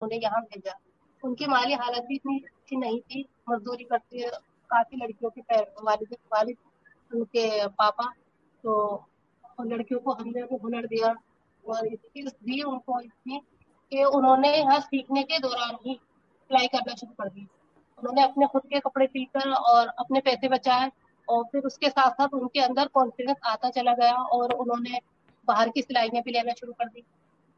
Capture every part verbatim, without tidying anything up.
उन्हें यहाँ भेजा। उनकी माली हालत भी इतनी अच्छी नहीं थी, मजदूरी करती है काफी लड़कियों के पे- वालिद वालिद उनके पापा। तो उन लड़कियों को हमने वो हुनर दिया और स्किल्स दी उनको इतनी कि उन्होंने यहाँ सीखने के दौरान ही सिलाई करना शुरू कर दी। उन्होंने अपने खुद के कपड़े सिलकर और अपने पैसे बचाए, और फिर उसके साथ साथ उनके अंदर कॉन्फिडेंस आता चला गया और उन्होंने बाहर की सिलाइयाँ भी लेना शुरू कर दी।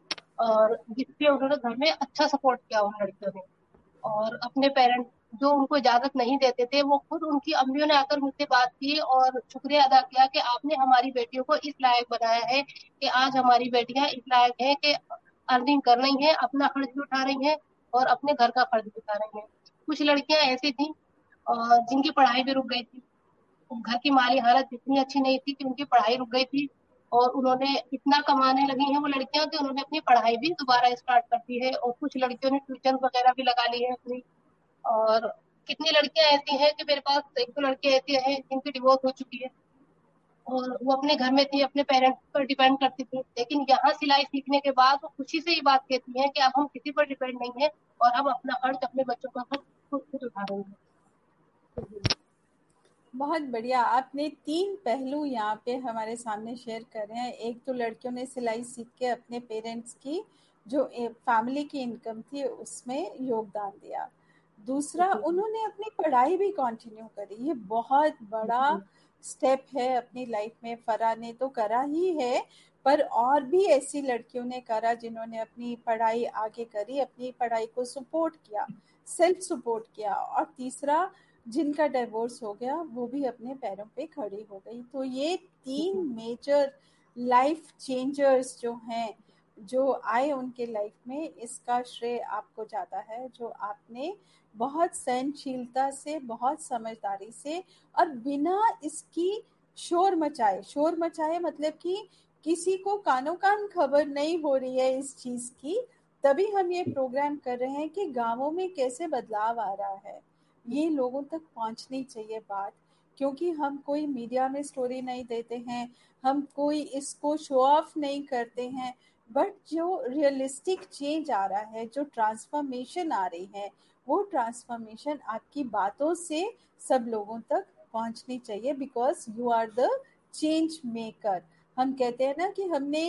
और जिससे उन्होंने घर में अच्छा सपोर्ट किया उन लड़कियों ने। और अपने पेरेंट्स जो उनको इजाजत नहीं देते थे, वो खुद उनकी अम्मियों ने आकर मुझसे बात की और शुक्रिया अदा किया कि आपने हमारी बेटियों को इस लायक बनाया है कि आज हमारी बेटियां इस लायक हैं कि अर्निंग कर रही हैं, अपना खर्च भी उठा रही हैं और अपने घर का खर्च भी उठा रही हैं। कुछ लड़कियां ऐसी थी और जिनकी पढ़ाई भी रुक गई थी। घर की माली हालत इतनी अच्छी नहीं थी कि उनकी पढ़ाई रुक गई थी, और उन्होंने इतना कमाने लगी हैं वो लड़कियां कि उन्होंने अपनी पढ़ाई भी दोबारा स्टार्ट कर दी है, और कुछ लड़कियों ने ट्यूशन वगैरह भी लगा ली है अपनी। और कितनी लड़कियां ऐसी हैं कि मेरे पास एक दो लड़कियां ऐसी हैं जिनकी डिवोर्स हो चुकी है, और वो अपने घर में थी, अपने पेरेंट्स पर डिपेंड करती थी, लेकिन यहाँ सिलाई सीखने के बाद वो खुशी से ये बात कहती हैं कि अब हम किसी पर डिपेंड नहीं है और हम अपना खर्च अपने बच्चों का खर्च खुद खुद उठा रहे हैं। बहुत बढ़िया। आपने तीन पहलू यहाँ पे हमारे सामने शेयर कर रहे हैं। एक तो लड़कियों ने सिलाई सीख के अपने पेरेंट्स की जो फैमिली की इनकम थी उसमें योगदान दिया। दूसरा, उन्होंने अपनी पढ़ाई भी कंटिन्यू करी। ये बहुत बड़ा स्टेप है अपनी लाइफ में। फरा ने तो करा ही है, पर और भी ऐसी लड़कियों ने करा जिन्होंने अपनी पढ़ाई आगे करी, अपनी पढ़ाई को सपोर्ट किया, सेल्फ सपोर्ट किया। और तीसरा, जिनका डिवोर्स हो गया वो भी अपने पैरों पे खड़ी हो गई। तो ये तीन मेजर लाइफ चेंजर्स जो हैं, जो आए उनके लाइफ में, इसका श्रेय आपको जाता है, जो आपने बहुत सहनशीलता से, बहुत समझदारी से और बिना इसकी शोर मचाए शोर मचाए मतलब कि किसी को कानों कान खबर नहीं हो रही है इस चीज की, तभी हम ये प्रोग्राम कर रहे हैं कि गांवों में कैसे बदलाव आ रहा है, ये लोगों तक पहुंचनी चाहिए बात। क्योंकि हम कोई मीडिया में स्टोरी नहीं देते हैं, हम कोई इसको शो ऑफ नहीं करते हैं, बट जो रियलिस्टिक चेंज आ रहा है, जो ट्रांसफॉर्मेशन आ रही है, वो ट्रांसफॉर्मेशन आपकी बातों से सब लोगों तक पहुंचनी चाहिए, because you are the change maker. हम कहते हैं ना कि हमने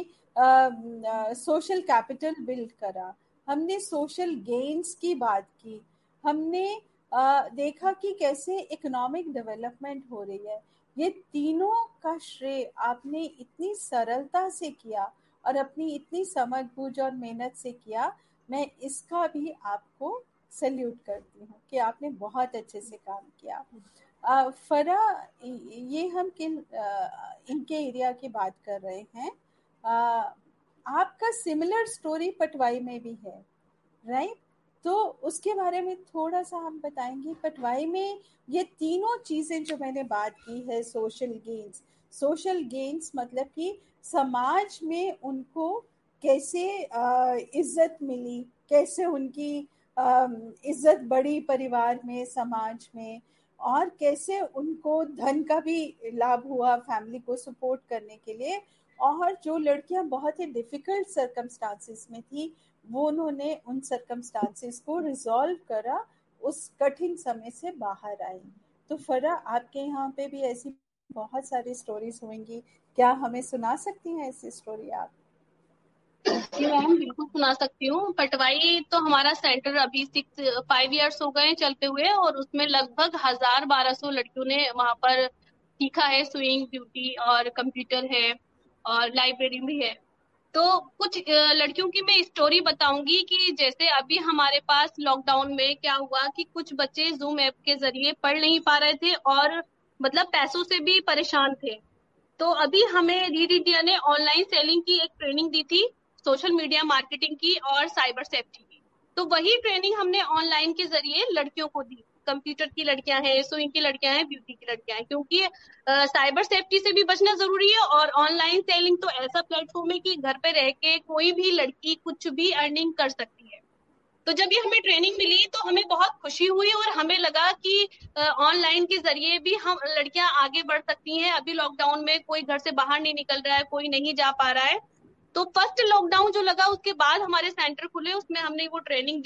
सोशल कैपिटल बिल्ड करा, हमने सोशल गेन्स की बात की, हमने आ, देखा कि कैसे इकोनॉमिक डेवलपमेंट हो रही है। ये तीनों का श्रेय आपने इतनी सरलता से किया और अपनी इतनी समझ बूझ और मेहनत से किया। मैं इसका भी आपको सल्यूट करती हूँ कि आपने बहुत अच्छे से काम किया। आ, फरा, ये हम किन आ, इनके एरिया की बात कर रहे हैं। आ, आपका सिमिलर स्टोरी पटवाई में भी है, राइट? तो उसके बारे में थोड़ा सा हम बताएंगे। पटवाई में ये तीनों चीजें जो मैंने बात की है, सोशल गेन्स, सोशल गेन्स मतलब कि समाज में उनको कैसे इज्जत मिली, कैसे उनकी इज्जत बढ़ी परिवार में, समाज में, और कैसे उनको धन का भी लाभ हुआ फैमिली को सपोर्ट करने के लिए। और जो लड़कियां बहुत ही डिफिकल्ट सर्कमस्टांसिस में थी, वो उन्होंने उन सर्कमस्टांसेस को रिजॉल्व करा, उस कठिन समय से बाहर आई। तो फरा, आपके यहाँ पे भी ऐसी बहुत सारी स्टोरीज होंगी, क्या हमें सुना सकती हैं ऐसी स्टोरी आप? जी मैम, बिल्कुल सुना सकती हूँ। पटवाई तो हमारा सेंटर अभी सिक्स फाइव इयर्स हो गए चलते हुए, और उसमें लगभग हजार बारह सौ लड़कियों ने वहां पर सीखा है। स्विंग, ब्यूटी और कंप्यूटर है और लाइब्रेरी भी है। तो कुछ लड़कियों की मैं स्टोरी बताऊंगी कि जैसे अभी हमारे पास लॉकडाउन में क्या हुआ कि कुछ बच्चे जूम ऐप के जरिए पढ़ नहीं पा रहे थे और मतलब पैसों से भी परेशान थे। तो अभी हमें रीड इंडिया ने ऑनलाइन सेलिंग की एक ट्रेनिंग दी थी, सोशल मीडिया मार्केटिंग की और साइबर सेफ्टी की। तो वही ट्रेनिंग हमने ऑनलाइन के जरिए लड़कियों को दी। कंप्यूटर की लड़कियां हैं, स्विंग की लड़कियां हैं, ब्यूटी की लड़कियां हैं, क्योंकि साइबर सेफ्टी से भी बचना जरूरी है। और ऑनलाइन सेलिंग तो ऐसा प्लेटफॉर्म है कि घर पे रह के कोई भी लड़की कुछ भी अर्निंग कर सकती है। तो जब ये हमें ट्रेनिंग मिली तो हमें बहुत खुशी हुई और हमें लगा कि ऑनलाइन के जरिए भी हम लड़कियां आगे बढ़ सकती हैं। अभी लॉकडाउन में कोई घर से बाहर नहीं निकल रहा है, कोई नहीं जा पा रहा है। तो फर्स्ट लॉकडाउन जो लगा उसके बाद हमारे सेंटर खुले, उसमें हमने वो ट्रेनिंग